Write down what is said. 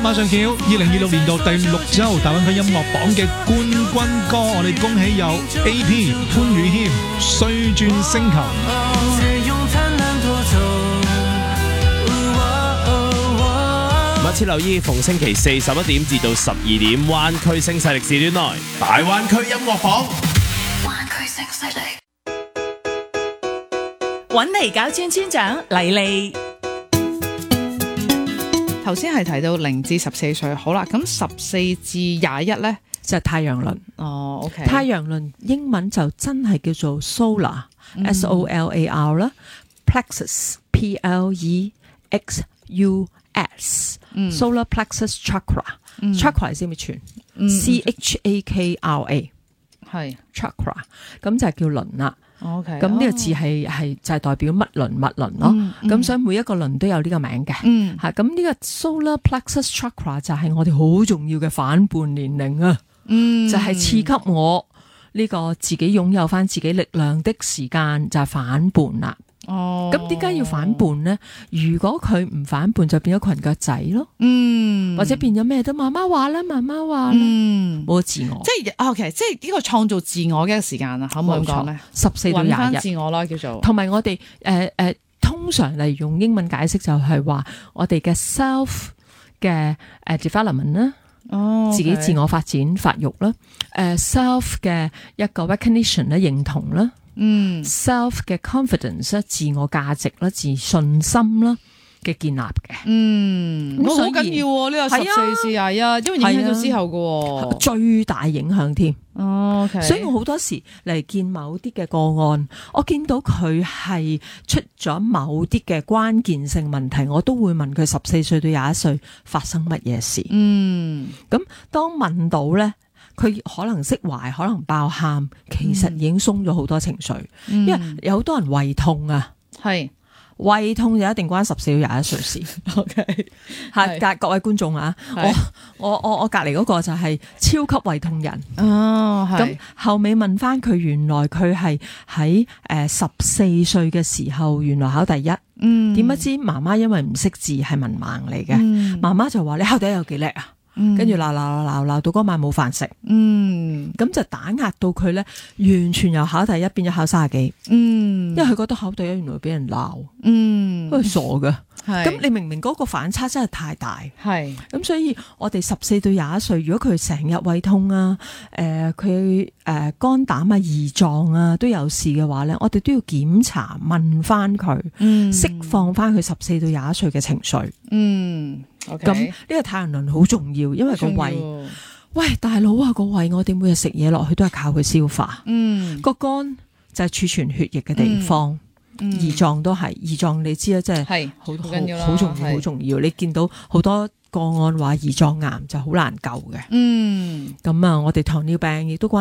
馬上橋2026年度第6週大灣區音樂榜嘅冠軍歌，我哋恭喜有 AP 潘宇謙歲轉星球。 密切留意逢星期四11點至到12點灣區聲勢力時段內大灣區音樂榜。 灣區聲勢力揾嚟搞村村長黎莉。 頭先係提到0至14歲，好啦，咁14至21咧就係太陽輪。 哦 ，OK， 太陽輪英文就真係叫做 solar，S-O-L-A-R 啦，plexus，P-L-E-X-U-S，solar plexus chakra，chakra 知唔知全？C-H-A-K-R-A 係 chakra， 咁就係叫輪啦。 OK， 咁呢個字係就係代表乜輪咯，咁所以每一個輪都有呢個名嘅，吓咁呢個 solar plexus chakra 就係我哋好重要嘅反叛年齡啊，就係賜給我呢個自己擁有翻自己力量的時間就係反叛啦。哦，咁點解要反叛呢？如果佢唔反叛，就變咗裙腳仔咯。或者變咗咩都媽媽話啦，冇自我。 即係 OK， 即係呢個創造自我嘅一個時間啊，可唔可以咁講咧 ？14到21日， 自我啦，叫做。 同埋我哋通常嚟用英文解釋就係話我哋嘅 self 嘅development 啦。自己自我發展發育啦，self 嘅一個 recognition 咧，認同啦，self 嘅 confidence 咧，自我價值啦，自信心啦嘅建立嘅， 咁好緊要喎，呢個14至21，因為影響到之後嘅最大影響添。 OK， 所以我好多時嚟見某啲嘅個案，我見到佢係出咗某啲嘅關鍵性問題，我都會問佢14歲到21歲發生乜嘢事。咁當問到咧，佢可能釋懷，可能爆喊，其實已經鬆咗好多情緒，因為有好多人胃痛啊，係。胃痛就一定關14到21歲事。OK， 係各位觀眾啊，我隔離嗰個就係超級胃痛人。哦，咁後尾問翻佢，原來佢係喺14歲嘅時候，原來考第一。點不知媽媽因為唔識字係文盲嚟嘅，媽媽就話你考第一有幾叻啊？跟住鬧到嗰晚冇飯食，咁就打壓到佢咧，完全由考第一變咗考30幾，因為佢覺得考第一原來俾人鬧，佢傻㗎。咁你明明嗰個反差真係太大，咁所以我哋14到21歲，如果佢成日胃痛啊，佢肝膽啊、胰臟啊都有事嘅話咧，我哋都要檢查問翻佢，釋放翻佢14到21歲嘅情緒。咁呢個太陽輪好重要，因為個胃，喂大佬啊，個胃我哋每日食嘢落去都係靠佢消化，個肝就係儲存血液嘅地方，胰臟都係，胰臟你知啦，即係好緊要啦，好重要，好重要。你見到好多個案話胰臟癌就好難救嘅，咁啊，我哋糖尿病亦都關